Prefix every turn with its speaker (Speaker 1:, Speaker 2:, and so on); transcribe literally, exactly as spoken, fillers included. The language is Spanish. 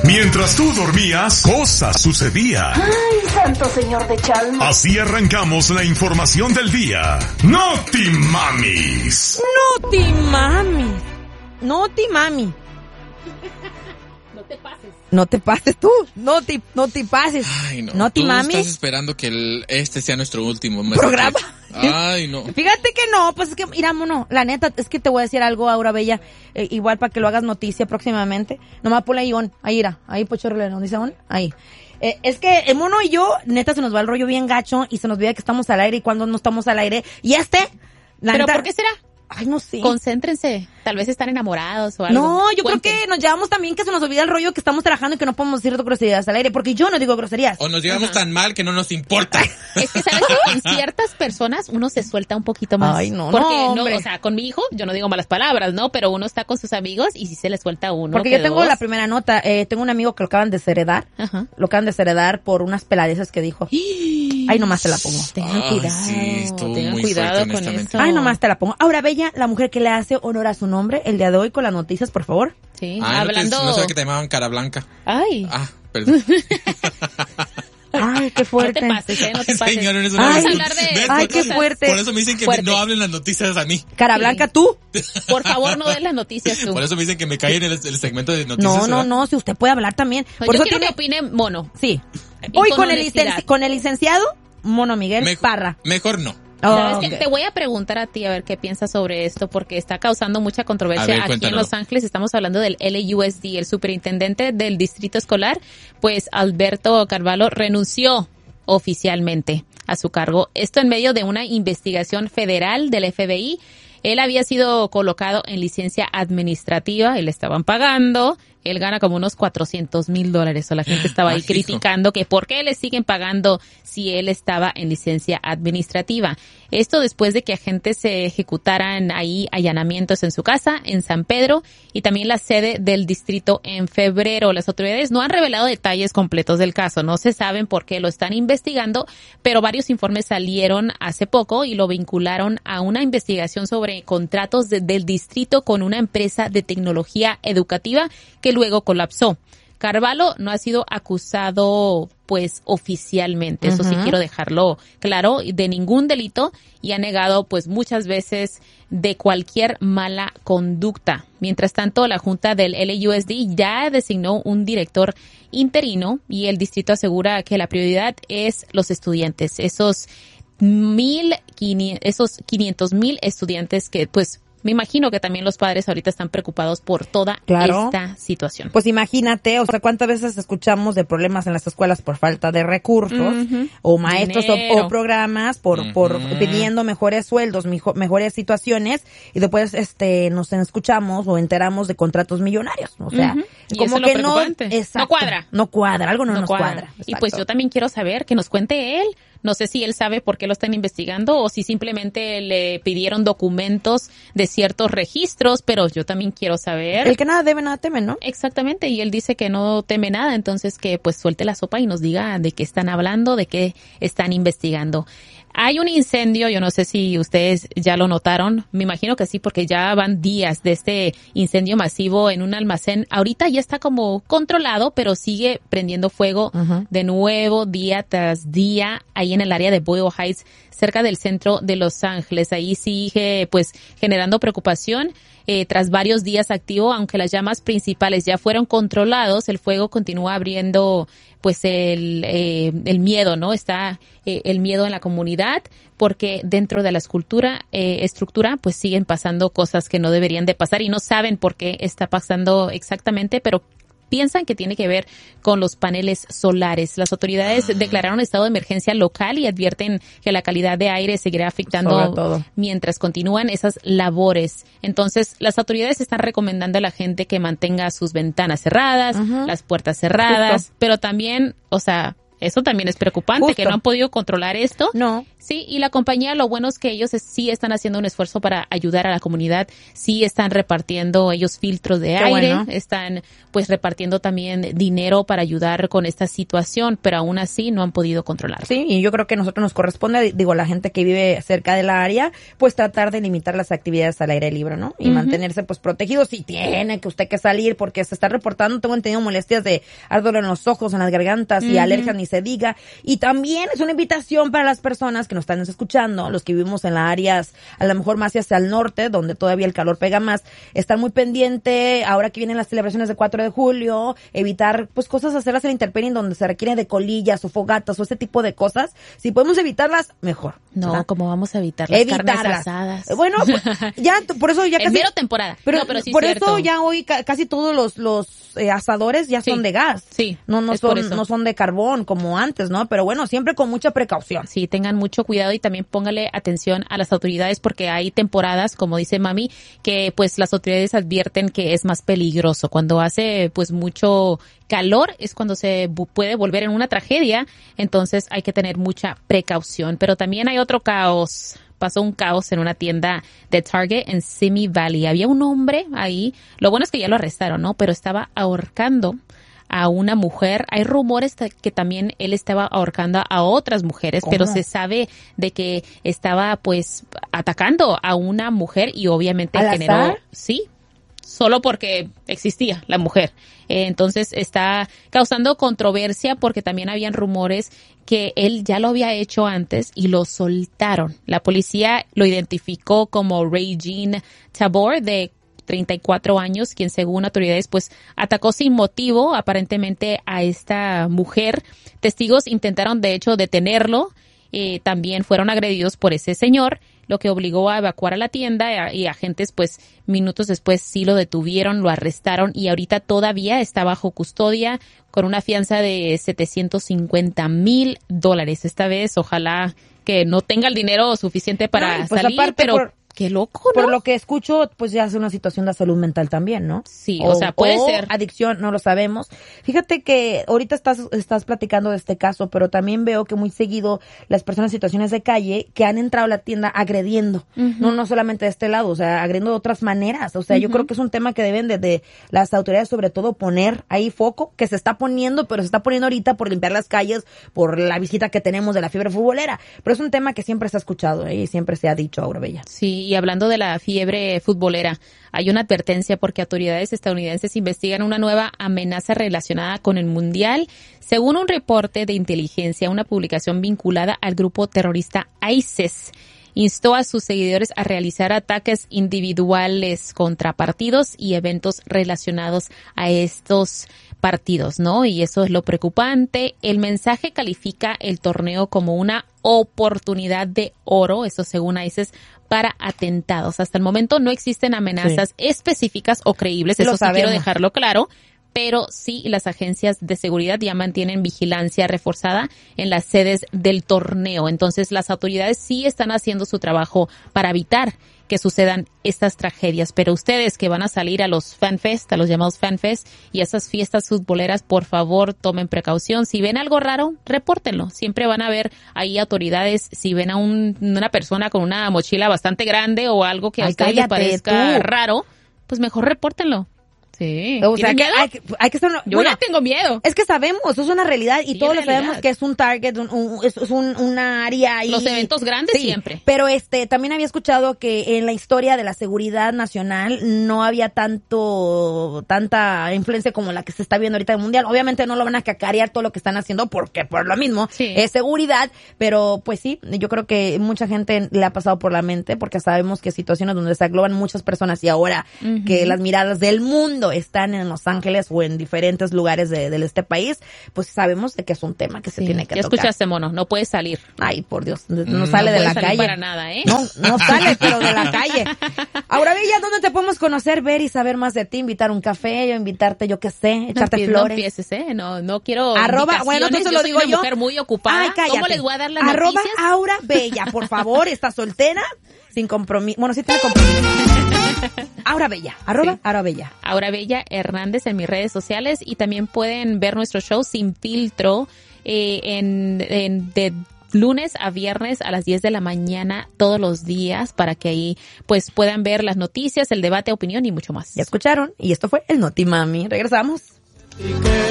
Speaker 1: Mientras tú dormías, cosas sucedían.
Speaker 2: ¡Ay, santo señor de Chalma!
Speaker 1: Así arrancamos la información del día. ¡Noti Mamis!
Speaker 3: ¡Noti Mami! ¡Noti Mami!
Speaker 4: No te pases.
Speaker 3: No te pases tú, no te, no te pases.
Speaker 5: Ay, no.
Speaker 3: Noti
Speaker 5: Tú
Speaker 3: Mami.
Speaker 5: estás esperando que el, este sea nuestro último mes
Speaker 3: programa.
Speaker 5: Aquí. Ay, no.
Speaker 3: Fíjate que no, pues es que, mira, mono, la neta, es que te voy a decir algo, Aura Bella, eh, igual para que lo hagas noticia próximamente. Nomás ponle ahí on, ahí irá, ahí pochorle, ¿no dice on? Ahí. Eh, es que el mono y yo, neta, se nos va el rollo bien gacho y se nos olvida que estamos al aire y cuando no estamos al aire. Y este, la
Speaker 4: ¿Pero
Speaker 3: neta,
Speaker 4: por qué será?
Speaker 3: Ay, no sé.
Speaker 4: Concéntrense. Tal vez están enamorados o algo.
Speaker 3: No, yo
Speaker 4: Cuenten.
Speaker 3: creo que nos llevamos también que se nos olvida el rollo que estamos trabajando y que no podemos decir groserías al aire, porque yo no digo groserías.
Speaker 5: O nos llevamos
Speaker 4: Ajá.
Speaker 5: tan mal que no nos importa.
Speaker 4: Es que sabes que en ciertas personas uno se suelta un poquito más.
Speaker 3: Ay, no,
Speaker 4: Porque
Speaker 3: no,
Speaker 4: no,
Speaker 3: hombre.
Speaker 4: o sea, con mi hijo yo no digo malas palabras, ¿no? Pero uno está con sus amigos y sí se le suelta uno.
Speaker 3: Porque
Speaker 4: que
Speaker 3: yo tengo
Speaker 4: dos.
Speaker 3: la primera nota, eh, tengo un amigo que lo acaban de desheredar,
Speaker 4: Ajá.
Speaker 3: lo acaban de desheredar por unas peladeces que dijo. Ay, nomás te la pongo.
Speaker 4: Tengan
Speaker 5: Ay,
Speaker 4: cuidado,
Speaker 5: sí, estuvo
Speaker 4: tengan
Speaker 5: muy
Speaker 4: cuidado
Speaker 5: fuerte,
Speaker 4: con
Speaker 5: honestamente.
Speaker 4: eso.
Speaker 3: Ay, nomás te la pongo. Ahora, Bella, la mujer que le hace honor a su nombre el día de hoy con las noticias, por favor.
Speaker 4: Sí,
Speaker 5: Ah,
Speaker 4: hablando.
Speaker 5: no, te, no sabía que te llamaban cara blanca.
Speaker 4: Ay,
Speaker 5: Ah, perdón.
Speaker 3: Ay, qué
Speaker 4: no
Speaker 3: fuerte.
Speaker 4: te pases, ¿eh? No te pases.
Speaker 5: Señor, eres una
Speaker 3: Ay,
Speaker 5: disculpa.
Speaker 4: hablar de-
Speaker 5: ¿Ves?
Speaker 3: Ay,
Speaker 5: Por-
Speaker 3: qué fuerte.
Speaker 5: Por eso me dicen que
Speaker 4: Fuerte.
Speaker 5: no hablen las noticias a mí.
Speaker 3: Cara
Speaker 4: Sí.
Speaker 3: blanca, tú.
Speaker 4: Por favor, no des las noticias tú.
Speaker 5: Por eso me dicen que me cae en el, el segmento de noticias.
Speaker 3: No, no,
Speaker 5: ¿verdad?
Speaker 3: no, si usted puede hablar también.
Speaker 4: No,
Speaker 3: Por
Speaker 4: yo
Speaker 3: eso
Speaker 4: quiero
Speaker 3: tiene...
Speaker 4: que opine mono.
Speaker 3: Sí.
Speaker 4: Y
Speaker 3: Hoy
Speaker 4: con
Speaker 3: con el,
Speaker 4: honestidad.
Speaker 3: licenci- con el licenciado Mono Miguel
Speaker 5: Mejor-
Speaker 3: Parra.
Speaker 5: Mejor no.
Speaker 3: Oh,
Speaker 4: ¿Sabes
Speaker 3: ok.
Speaker 4: qué? Te voy a preguntar a ti a ver qué piensas sobre esto porque está causando mucha
Speaker 5: A
Speaker 4: controversia
Speaker 5: ver,
Speaker 4: aquí en
Speaker 5: cuéntamelo.
Speaker 4: Los Ángeles. Estamos hablando del L U S D, el superintendente del distrito escolar, pues Alberto Carvalho renunció oficialmente a su cargo. Esto en medio de una investigación federal del F B I. Él había sido colocado en licencia administrativa y le estaban pagando. Él gana como unos cuatrocientos mil dólares. O la gente estaba ahí
Speaker 5: Ay, hijo.
Speaker 4: criticando que por qué le siguen pagando si él estaba en licencia administrativa. Esto después de que agentes se ejecutaran ahí allanamientos en su casa, en San Pedro, y también la sede del distrito en febrero. Las autoridades no han revelado detalles completos del caso. No se saben por qué lo están investigando, pero varios informes salieron hace poco y lo vincularon a una investigación sobre contratos de- del distrito con una empresa de tecnología educativa que luego colapsó. Carvalho no ha sido acusado, pues, oficialmente. Eso sí
Speaker 3: Ujú.
Speaker 4: quiero dejarlo claro, de ningún delito y ha negado, pues, muchas veces de cualquier mala conducta. Mientras tanto, la Junta del L U S D ya designó un director interino y el distrito asegura que la prioridad es los estudiantes. Esos mil quinientos, esos quinientos mil estudiantes que, pues, me imagino que también los padres ahorita están preocupados por toda
Speaker 3: Claro.
Speaker 4: esta situación.
Speaker 3: Pues imagínate, o sea, cuántas veces escuchamos de problemas en las escuelas por falta de recursos,
Speaker 4: Ujú.
Speaker 3: o maestros o,
Speaker 4: Dinero.
Speaker 3: o programas por, por
Speaker 5: Ujú.
Speaker 3: pidiendo mejores sueldos, mejo- mejores situaciones, y después este nos escuchamos o enteramos de contratos millonarios. O sea,
Speaker 4: Ujú. Y
Speaker 3: como
Speaker 4: eso es lo
Speaker 3: que no,
Speaker 4: preocupante.
Speaker 3: exacto,
Speaker 4: No cuadra.
Speaker 3: No cuadra, algo no,
Speaker 4: No
Speaker 3: nos
Speaker 4: cuadra.
Speaker 3: cuadra.
Speaker 4: Y pues
Speaker 3: exacto.
Speaker 4: yo también quiero saber que nos cuente él. No sé si él sabe por qué lo están investigando o si simplemente le pidieron documentos de ciertos registros, pero yo también quiero saber.
Speaker 3: El que nada debe, nada teme, ¿no?
Speaker 4: Exactamente, y él dice que no teme nada, entonces que pues suelte la sopa y nos diga de qué están hablando, de qué están investigando. Hay un incendio, yo no sé si ustedes ya lo notaron, me imagino que sí, porque ya van días de este incendio masivo en un almacén. Ahorita ya está como controlado, pero sigue prendiendo fuego
Speaker 3: Ujú.
Speaker 4: de nuevo día tras día ahí en el área de Boyle Heights, cerca del centro de Los Ángeles. Ahí sigue pues generando preocupación. Eh, tras varios días activo, aunque las llamas principales ya fueron controlados, el fuego continúa abriendo pues el, eh, el miedo, ¿no? Está eh, el miedo en la comunidad porque dentro de la escultura, eh, estructura pues siguen pasando cosas que no deberían de pasar y no saben por qué está pasando exactamente, pero piensan que tiene que ver con los paneles solares. Las autoridades
Speaker 3: Ah.
Speaker 4: declararon estado de emergencia local y advierten que la calidad de aire seguirá
Speaker 3: Sobre
Speaker 4: afectando
Speaker 3: todo.
Speaker 4: mientras continúan esas labores. Entonces, las autoridades están recomendando a la gente que mantenga sus ventanas cerradas,
Speaker 3: Ujú.
Speaker 4: las puertas cerradas,
Speaker 3: Justo.
Speaker 4: pero también, o sea, Eso también es preocupante,
Speaker 3: Justo.
Speaker 4: que no han podido controlar esto.
Speaker 3: No.
Speaker 4: Sí, y la compañía, lo bueno es que ellos es- sí están haciendo un esfuerzo para ayudar a la comunidad, sí están repartiendo ellos filtros de
Speaker 3: Qué
Speaker 4: aire,
Speaker 3: bueno.
Speaker 4: están pues repartiendo también dinero para ayudar con esta situación, pero aún así no han podido controlarlo.
Speaker 3: Sí, y yo creo que a nosotros nos corresponde, digo, la gente que vive cerca del área, pues tratar de limitar las actividades al aire libre, ¿no? Y
Speaker 4: Ujú.
Speaker 3: mantenerse pues protegidos. Si tiene que usted que salir, porque se está reportando, tengo entendido molestias de ardor en los ojos, en las gargantas y
Speaker 4: Ujú.
Speaker 3: alergias, ni se diga. Y también es una invitación para las personas que nos están escuchando, los que vivimos en las áreas, a lo mejor más hacia el norte, donde todavía el calor pega más, estar muy pendiente, ahora que vienen las celebraciones de cuatro de julio, evitar pues cosas, hacerlas en la intemperie en donde se requiere de colillas o fogatas o ese tipo de cosas. Si podemos evitarlas, mejor.
Speaker 4: No,
Speaker 3: ¿verdad?
Speaker 4: ¿cómo vamos a evitar las carnes
Speaker 3: Evitarlas.
Speaker 4: asadas?
Speaker 3: Eh, Bueno, pues, ya, t- por eso ya
Speaker 4: En
Speaker 3: casi...
Speaker 4: mero temporada.
Speaker 3: Pero,
Speaker 4: No, pero sí es
Speaker 3: por
Speaker 4: cierto.
Speaker 3: eso ya hoy ca- casi todos los, los eh, asadores ya
Speaker 4: Sí.
Speaker 3: son de gas.
Speaker 4: Sí,
Speaker 3: No, no
Speaker 4: es por
Speaker 3: son,
Speaker 4: eso.
Speaker 3: no son de carbón como antes, ¿no? Pero bueno, siempre con mucha precaución.
Speaker 4: Sí, tengan mucho cuidado y también póngale atención a las autoridades porque hay temporadas, como dice Mami, que pues las autoridades advierten que es más peligroso. Cuando hace pues mucho calor es cuando se bu- puede volver en una tragedia, entonces hay que tener mucha precaución. Pero también hay otro caos. Pasó un caos en una tienda de Target en Simi Valley. Había un hombre ahí, lo bueno es que ya lo arrestaron, ¿no? Pero estaba ahorcando a una mujer. Hay rumores ta- que también él estaba ahorcando a otras mujeres,
Speaker 3: ¿Cómo?
Speaker 4: pero se sabe de que estaba pues atacando a una mujer y obviamente
Speaker 3: ¿Al
Speaker 4: generó,
Speaker 3: azar?
Speaker 4: sí, solo porque existía la mujer. Eh, entonces está causando controversia porque también habían rumores que él ya lo había hecho antes y lo soltaron. La policía lo identificó como Ray Jean Tabor, de treinta y cuatro años, quien según autoridades pues atacó sin motivo aparentemente a esta mujer. Testigos intentaron de hecho detenerlo, eh, también fueron agredidos por ese señor, lo que obligó a evacuar a la tienda y agentes pues minutos después sí lo detuvieron, lo arrestaron y ahorita todavía está bajo custodia con una fianza de setecientos cincuenta mil dólares. Esta vez ojalá que no tenga el dinero suficiente para
Speaker 3: No, y pues
Speaker 4: salir,
Speaker 3: aparte
Speaker 4: pero
Speaker 3: por-
Speaker 4: qué loco, ¿no?
Speaker 3: Por lo que escucho, pues ya es una situación de salud mental también, ¿no?
Speaker 4: Sí, o sea, puede
Speaker 3: o
Speaker 4: ser.
Speaker 3: adicción, no lo sabemos. Fíjate que ahorita estás, estás platicando de este caso, pero también veo que muy seguido las personas en situaciones de calle que han entrado a la tienda agrediendo,
Speaker 4: Ujú.
Speaker 3: no no solamente de este lado, o sea, agrediendo de otras maneras. O sea, yo
Speaker 4: Ujú.
Speaker 3: creo que es un tema que deben de, de las autoridades sobre todo poner ahí foco, que se está poniendo, pero se está poniendo ahorita por limpiar las calles, por la visita que tenemos de la fiebre futbolera. Pero es un tema que siempre se ha escuchado, ¿eh? Y siempre se ha dicho, Aura Bella.
Speaker 4: Sí, y hablando de la fiebre futbolera, hay una advertencia porque autoridades estadounidenses investigan una nueva amenaza relacionada con el Mundial. Según un reporte de inteligencia, una publicación vinculada al grupo terrorista ISIS instó a sus seguidores a realizar ataques individuales contra partidos y eventos relacionados a estos partidos, ¿no? Y eso es lo preocupante. El mensaje califica el torneo como una oportunidad de oro, eso según ISIS, para atentados. Hasta el momento no existen amenazas específicas o creíbles,
Speaker 3: Lo
Speaker 4: eso sí quiero
Speaker 3: sabemos.
Speaker 4: dejarlo claro, pero sí las agencias de seguridad ya mantienen vigilancia reforzada en las sedes del torneo. Entonces las autoridades sí están haciendo su trabajo para evitar que sucedan estas tragedias. Pero ustedes que van a salir a los fanfest, a los llamados fanfest y a esas fiestas futboleras, por favor tomen precaución. Si ven algo raro, repórtenlo. Siempre van a ver ahí autoridades. Si ven a un, una persona con una mochila bastante grande o algo que a
Speaker 3: Ay,
Speaker 4: ustedes les
Speaker 3: cállate,
Speaker 4: parezca
Speaker 3: tú.
Speaker 4: raro, pues mejor repórtenlo. Sí.
Speaker 3: O sea,
Speaker 4: ¿Tienen
Speaker 3: que
Speaker 4: miedo?
Speaker 3: hay, que- hay que estar...
Speaker 4: Yo
Speaker 3: bueno,
Speaker 4: ya tengo miedo.
Speaker 3: es que sabemos, eso es una realidad y
Speaker 4: Sí,
Speaker 3: todos
Speaker 4: es
Speaker 3: lo sabemos
Speaker 4: realidad.
Speaker 3: que es un target, un, un- es, es un, una área ahí.
Speaker 4: Los eventos grandes
Speaker 3: Sí,
Speaker 4: siempre.
Speaker 3: Pero este, también había escuchado que en la historia de la seguridad nacional no había tanto, tanta influencia como la que se está viendo ahorita en el mundial. Obviamente no lo van a cacarear todo lo que están haciendo porque por lo mismo
Speaker 4: Sí.
Speaker 3: es seguridad, pero pues sí, yo creo que mucha gente le ha pasado por la mente porque sabemos que situaciones donde se agloban muchas personas y ahora
Speaker 4: Ujú.
Speaker 3: que las miradas del mundo están en Los Ángeles o en diferentes lugares de, de este país, pues sabemos de que es un tema que se
Speaker 4: Sí.
Speaker 3: tiene que
Speaker 4: Ya
Speaker 3: tocar.
Speaker 4: escuchaste, mono, no puedes salir.
Speaker 3: Ay, por Dios, no
Speaker 5: Mm,
Speaker 3: sale
Speaker 4: no
Speaker 3: de la
Speaker 4: puedes salir
Speaker 3: calle.
Speaker 4: para nada, ¿eh?
Speaker 3: No, no sale, pero de la calle. Ahora, Bella, ¿dónde te podemos conocer, ver y saber más de ti? Invitar un café, o invitarte, yo qué sé, echarte
Speaker 4: no, empie-
Speaker 3: flores.
Speaker 4: No empieces, ¿eh? No, no quiero
Speaker 3: Arroba, bueno,
Speaker 4: invitaciones,
Speaker 3: entonces
Speaker 4: yo
Speaker 3: lo
Speaker 4: soy
Speaker 3: digo
Speaker 4: una
Speaker 3: yo.
Speaker 4: mujer muy ocupada.
Speaker 3: Ay, cállate.
Speaker 4: ¿Cómo les voy a dar las
Speaker 3: Arroba
Speaker 4: noticias?
Speaker 3: Aura Bella, por favor, ¿estás soltera? Sin compromiso. Bueno, sí tiene compromiso. Aura Bella, arroba
Speaker 4: Sí.
Speaker 3: Aura Bella.
Speaker 4: Aura Bella Hernández en mis redes sociales y también pueden ver nuestro show Sin Filtro eh, en, en de lunes a viernes a las diez de la mañana todos los días para que ahí pues puedan ver las noticias, el debate, opinión y mucho más.
Speaker 3: Ya escucharon, y esto fue el Noti Mami. Regresamos.